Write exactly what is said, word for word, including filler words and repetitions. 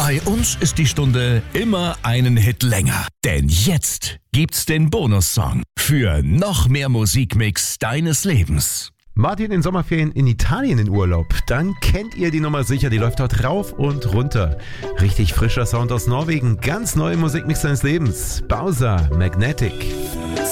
Bei uns ist die Stunde immer einen Hit länger. Denn jetzt gibt's den Bonussong für noch mehr Musikmix deines Lebens. Wart ihr in den Sommerferien in Italien in Urlaub? Dann kennt ihr die Nummer sicher, die läuft dort rauf und runter. Richtig frischer Sound aus Norwegen, ganz neue Musikmix deines Lebens. Bowser, Magnetic.